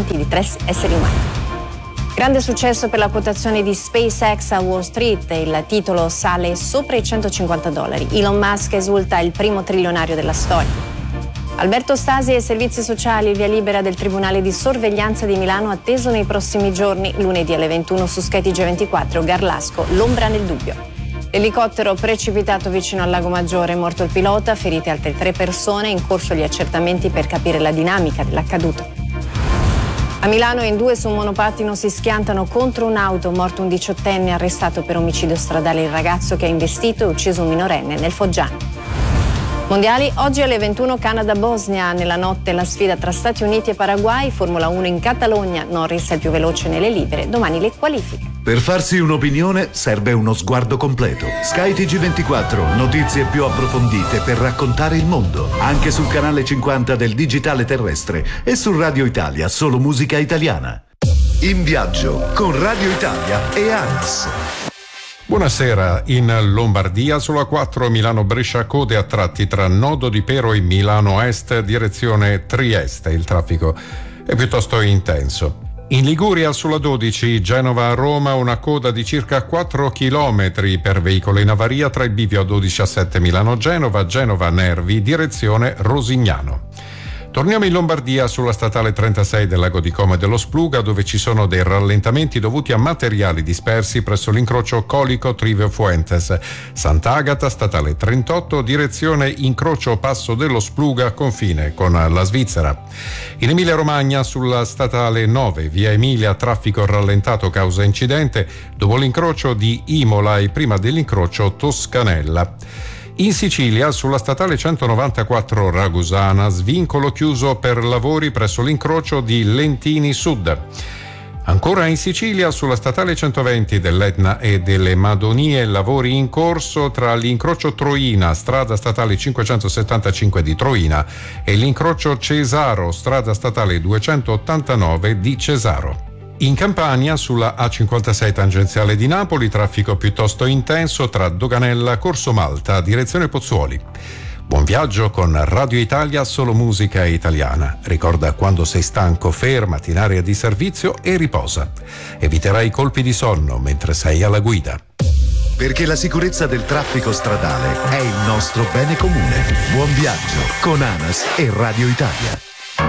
migranti di 3 esseri umani. Grande successo per la quotazione di SpaceX a Wall Street, il titolo sale sopra i $150. Elon Musk esulta il primo trilionario della storia. Alberto Stasi e servizi sociali, il via libera del Tribunale di Sorveglianza di Milano atteso nei prossimi giorni, lunedì alle 21 su Sky TG24, Garlasco, l'ombra nel dubbio. L'elicottero precipitato vicino al Lago Maggiore, morto il pilota, ferite altre 3 persone, in corso gli accertamenti per capire la dinamica dell'accaduto. A Milano in 2 su un monopattino si schiantano contro un'auto, morto un 18enne, arrestato per omicidio stradale il ragazzo che ha investito e ucciso un minorenne nel Foggiano. Mondiali, oggi alle 21 Canada-Bosnia, nella notte la sfida tra Stati Uniti e Paraguay, Formula 1 in Catalogna, Norris è il più veloce nelle libere, domani le qualifiche. Per farsi un'opinione serve uno sguardo completo. Sky TG24, notizie più approfondite per raccontare il mondo, anche sul canale 50 del digitale terrestre e su Radio Italia, solo musica italiana. In viaggio con Radio Italia e ANAS. Buonasera. In Lombardia sulla 4 Milano-Brescia code a tratti tra Nodo di Pero e Milano Est direzione Trieste. Il traffico è piuttosto intenso. In Liguria sulla 12 Genova-Roma una coda di circa 4 chilometri per veicolo in avaria tra il bivio A12-A7 Milano-Genova, Genova-Nervi direzione Rosignano. Torniamo in Lombardia sulla statale 36 del Lago di Como e dello Spluga, dove ci sono dei rallentamenti dovuti a materiali dispersi presso l'incrocio Colico-Trivio Fuentes. Sant'Agata, statale 38, direzione incrocio Passo dello Spluga, confine con la Svizzera. In Emilia-Romagna sulla statale 9, via Emilia, traffico rallentato causa incidente dopo l'incrocio di Imola e prima dell'incrocio Toscanella. In Sicilia, sulla statale 194 Ragusana, svincolo chiuso per lavori presso l'incrocio di Lentini Sud. Ancora in Sicilia, sulla statale 120 dell'Etna e delle Madonie, lavori in corso tra l'incrocio Troina, strada statale 575 di Troina, e l'incrocio Cesaro, strada statale 289 di Cesaro. In Campania, sulla A56 tangenziale di Napoli, traffico piuttosto intenso tra Doganella, Corso Malta, direzione Pozzuoli. Buon viaggio con Radio Italia, solo musica italiana. Ricorda, quando sei stanco, fermati in area di servizio e riposa. Eviterai colpi di sonno mentre sei alla guida. Perché la sicurezza del traffico stradale è il nostro bene comune. Buon viaggio con ANAS e Radio Italia.